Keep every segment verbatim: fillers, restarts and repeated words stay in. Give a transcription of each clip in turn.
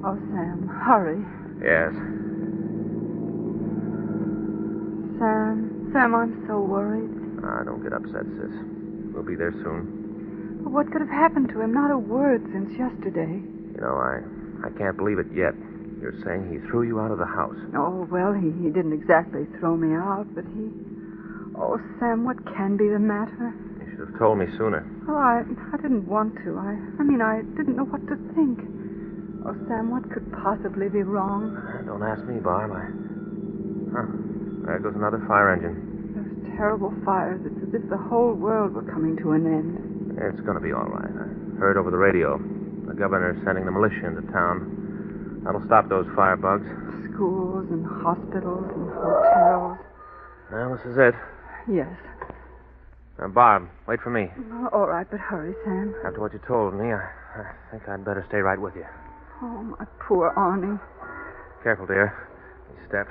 Oh, Sam, hurry. Yes. Sam, Sam, I'm so worried. Ah, don't get upset, sis. We'll be there soon. But what could have happened to him? Not a word since yesterday. You know, I, I can't believe it yet. You're saying he threw you out of the house. Oh, well, he, he didn't exactly throw me out, but he... Oh, Sam, what can be the matter? You should have told me sooner. Oh, I, I didn't want to. I, I mean, I didn't know what to think. Oh, Sam, what could possibly be wrong? Don't ask me, Barb. I... Huh. There goes another fire engine. Those terrible fires. It's as if the whole world were coming to an end. It's going to be all right. I heard over the radio. The governor's sending the militia into town. That'll stop those firebugs. Schools and hospitals and hotels. Well, this is it. Yes. Now, Barb, wait for me. Oh, all right, but hurry, Sam. After what you told me, I, I think I'd better stay right with you. Oh, my poor Arnie. Careful, dear. These steps.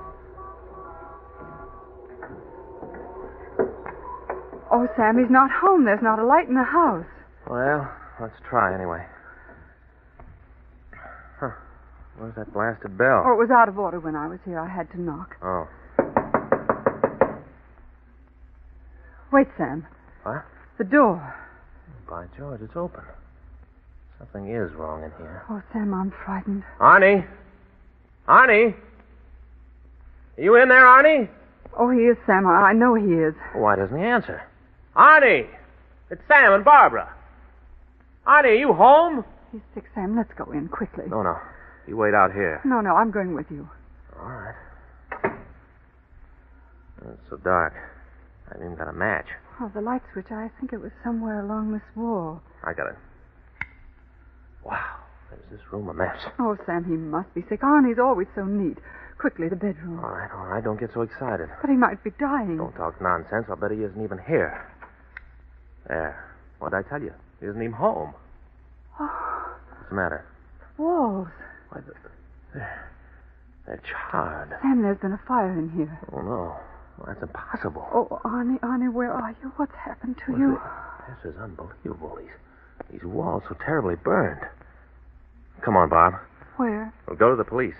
Oh, Sam, he's not home. There's not a light in the house. Well, let's try anyway. Huh. Where's that blasted bell? Oh, it was out of order when I was here. I had to knock. Oh. Wait, Sam. What? The door. By George, it's open. Something is wrong in here. Oh, Sam, I'm frightened. Arnie? Arnie? Are you in there, Arnie? Oh, he is, Sam. I, I know he is. Why doesn't he answer? Arnie! It's Sam and Barbara. Arnie, are you home? He's sick, Sam. Let's go in quickly. No, no. You wait out here. No, no, I'm going with you. All right. It's so dark. I haven't even got a match. Oh, the light switch. I think it was somewhere along this wall. I got it. Wow. Is this room a mess? Oh, Sam, he must be sick. Arnie's always so neat. Quickly, the bedroom. All right, all right. Don't get so excited. But he might be dying. Don't talk nonsense. I'll bet he isn't even here. There. What'd I tell you? He isn't even home. Oh. What's the matter? Walls. Why, the, they're, they're charred. Sam, there's been a fire in here. Oh, no. Well, that's impossible. Oh, Arnie, Arnie, where are you? What's happened to Well, you? This is unbelievable. These, these walls so terribly burned. Come on, Bob. Where? We'll go to the police.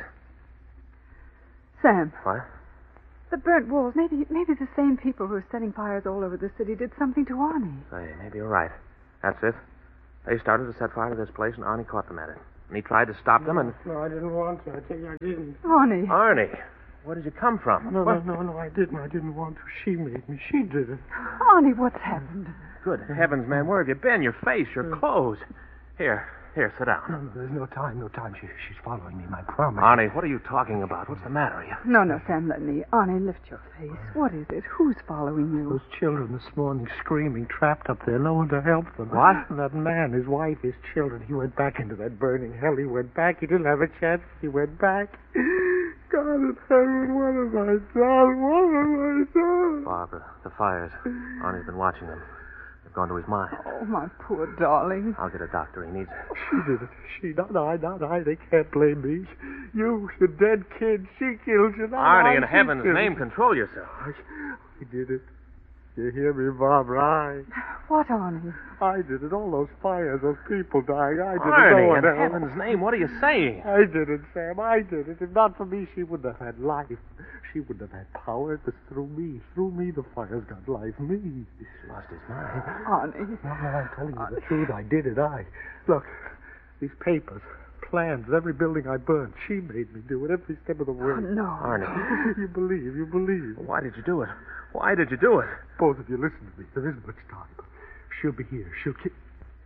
Sam. What? The burnt walls. Maybe maybe the same people who are setting fires all over the city did something to Arnie. Say, maybe you're right. That's it. They started to set fire to this place, and Arnie caught them at it. And he tried to stop them, and... No, I didn't want to. I tell you, I didn't. Arnie. Arnie, where did you come from? No, what? no, no, no, I didn't. I didn't want to. She made me. She did it. Arnie, what's happened? Good heavens, man, where have you been? Your face, your clothes. Here, here, sit down. No, no, there's no time, no time. She, she's following me, I promise. Arnie, what are you talking about? What's the matter? You... No, no, Sam, let me. Arnie, lift your face. What is it? Who's following you? Those children this morning screaming, trapped up there, no one to help them. What? And that man, his wife, his children, he went back into that burning hell. He went back. He didn't have a chance. He went back. God in heaven, what have I done? What have I done? Barbara, the fires. Arnie's been watching them. They've gone to his mind. Oh, my poor darling. I'll get a doctor. He needs it. She did it. She, not I, not I. They can't blame me. You, the dead kid, she killed you. Not Arnie, I, in she heaven's killed name, you. control yourself. I, I did it. You hear me, Barbara? I, What, Arnie? I did it. All those fires, those people dying. I did it. No Arnie, one in else. heaven's name, what are you saying? I did it, Sam. I did it. If not for me, she wouldn't have had life. She wouldn't have had power. It was through me. Through me, the fires got life. Me. He's lost his mind. Arnie. No, no, I'm telling you the truth. I did it. I. Look, these papers, plans, every building I burned, she made me do it every step of the way. Oh, no. Arnie, You believe, you believe. why did you do it? Why did you do it? Both of you, listen to me. There isn't much time. She'll be here. She'll kill...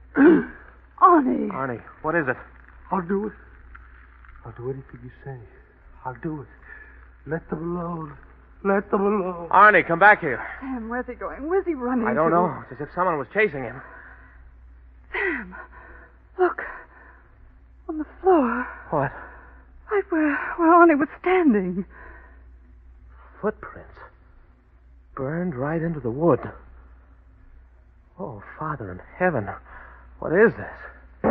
Arnie. Arnie, what is it? I'll do it. I'll do anything you say. I'll do it. Let them alone. Let them alone. Arnie, come back here. Sam, where's he going? Where's he running I don't to? know. It's as if someone was chasing him. Sam, look. On the floor. What? Right where, where Arnie was standing. Footprints. Burned right into the wood. Oh, Father in heaven. What is this?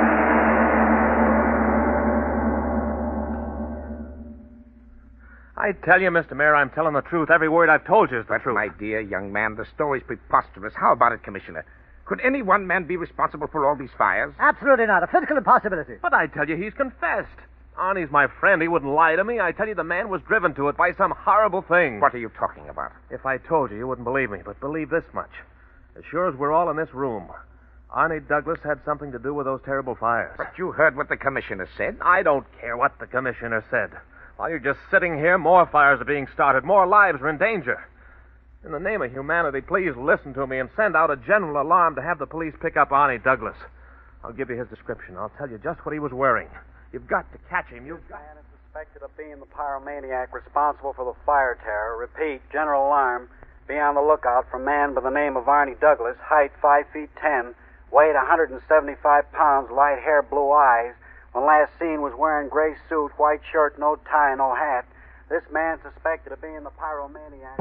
I tell you, Mister Mayor, I'm telling the truth. Every word I've told you is the But, truth. my dear young man, the story's preposterous. How about it, Commissioner? Could any one man be responsible for all these fires? Absolutely not. A physical impossibility. But I tell you, he's confessed. Arnie's my friend. He wouldn't lie to me. I tell you, the man was driven to it by some horrible thing. What are you talking about? If I told you, you wouldn't believe me, but believe this much. As sure as we're all in this room, Arnie Douglas had something to do with those terrible fires. But you heard what the commissioner said. I don't care what the commissioner said. While you're just sitting here, more fires are being started. More lives are in danger. In the name of humanity, please listen to me and send out a general alarm to have the police pick up Arnie Douglas. I'll give you his description. I'll tell you just what he was wearing. You've got to catch him. You've got... Man is suspected of being the pyromaniac responsible for the fire terror. Repeat, general alarm. Be on the lookout for a man by the name of Arnie Douglas, height five feet ten, weight one hundred seventy-five pounds, light hair, blue eyes. When last seen was wearing gray suit, white shirt, no tie, no hat. This man suspected of being the pyromaniac.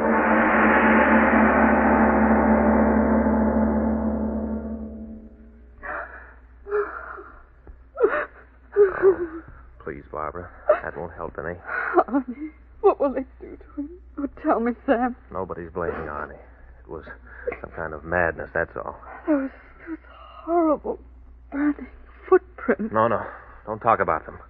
Oh, please, Barbara. That won't help any. Arnie, what will they do to him? Oh, tell me, Sam. Nobody's blaming Arnie. It was some kind of madness, that's all. Those, those horrible burning footprints. No, no. Don't talk about them.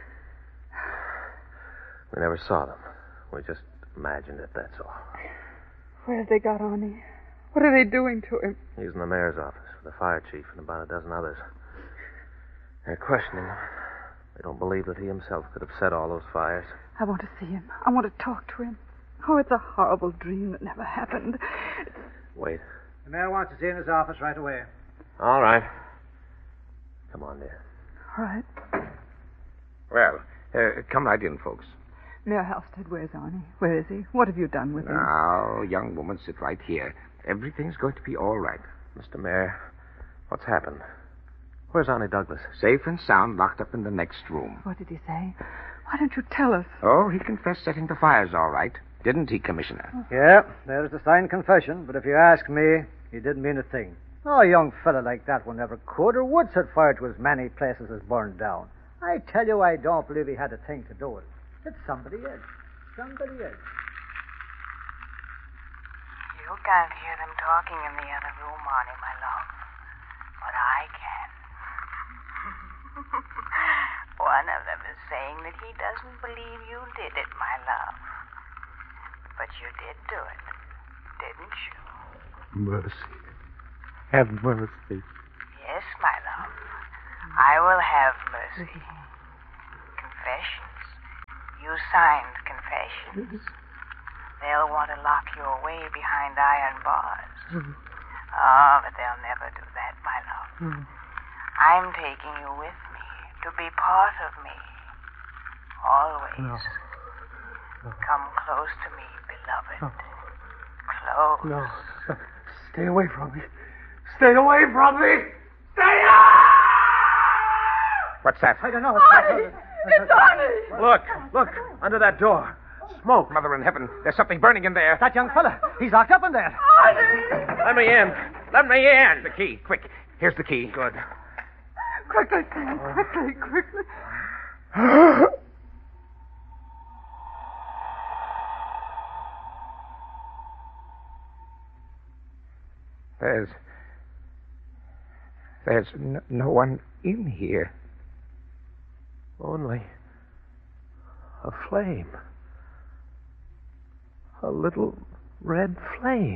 We never saw them. We just imagined it, that's all. Where have they got Arnie? What are they doing to him? He's in the mayor's office with the fire chief and about a dozen others. They're questioning him. They don't believe that he himself could have set all those fires. I want to see him. I want to talk to him. Oh, it's a horrible dream that never happened. Wait. The mayor wants to see you in his office right away. All right. Come on, dear. All right. Well, uh, come right in, folks. Mayor Halstead, where's Arnie? Where is he? What have you done with him? Now, young woman, sit right here. Everything's going to be all right. Mister Mayor, what's happened? Where's Arnie Douglas? Safe and sound, locked up in the next room. What did he say? Why don't you tell us? Oh, he confessed setting the fires all right. Didn't he, Commissioner? Yeah, there's the signed confession, but if you ask me, he didn't mean a thing. No young fella like that one never could or would set fire to as many places as burned down. I tell you, I don't believe he had a thing to do with it. It's somebody else. Somebody else. You can't hear them talking in the other room, Arnie, my love. But I can. One of them is saying that he doesn't believe you did it, my love. But you did do it, didn't you? Mercy. Have mercy. Yes, my love. I will have mercy. Confessions. You signed confessions. They'll want to lock you away behind iron bars. Oh, but they'll never do that, my love. I'm taking you with me to be part of me. Always. No. Come close to me, beloved. Close. No. Stay away from me. Stay away from me. Stay away! What's that? I don't know. Arnie! It's Arnie! Look, look, under that door. Smoke. Mother in heaven, there's something burning in there. That young fella. He's locked up in there. Arnie! Let me in. Let me in. The key, quick. Here's the key. Good. Quickly, Sam, quickly, quickly. There's... There's no, no one in here. Only a flame. A little red flame.